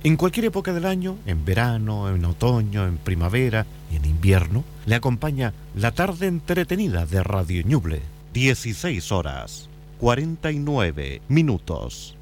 En cualquier época del año, en verano, en otoño, en primavera y en invierno, le acompaña la tarde entretenida de Radio Ñuble. 16 horas, 49 minutos.